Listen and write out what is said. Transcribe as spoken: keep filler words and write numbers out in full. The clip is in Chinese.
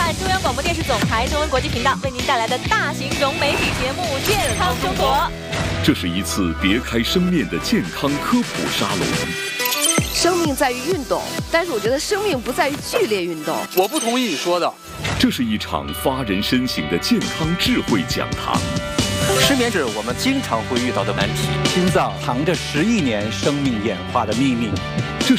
看中央广播电视总台中文国际频道为您带来的大型融媒体节目《健康生活》。 这是一次别开生面的健康科普沙龙。 生命在于运动，但是我觉得生命不在于剧烈运动。 我不同意你说的。 这是一场发人深省的健康智慧讲堂。 失眠是我们经常会遇到的难题。 心脏藏着十亿年生命演化的秘密。